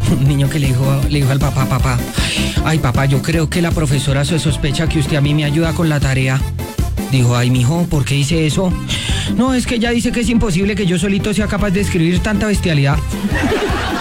Un niño que le dijo al papá, papá, ay papá, yo creo que la profesora se sospecha que usted a mí me ayuda con la tarea. Dijo, ay mijo, ¿por qué dice eso? No, es que ella dice que es imposible que yo solito sea capaz de escribir tanta bestialidad.